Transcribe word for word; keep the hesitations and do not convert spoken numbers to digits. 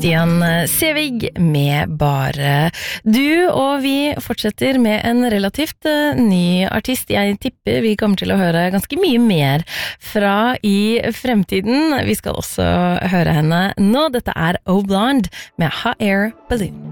Stian Sevig med Bare du, og vi fortsetter med en relativt uh, ny artist. Jeg tipper vi kommer til å høre ganske mye mer fra i fremtiden. Vi skal også høre henne nå. Dette er O Blonde med Hot Air Balloon.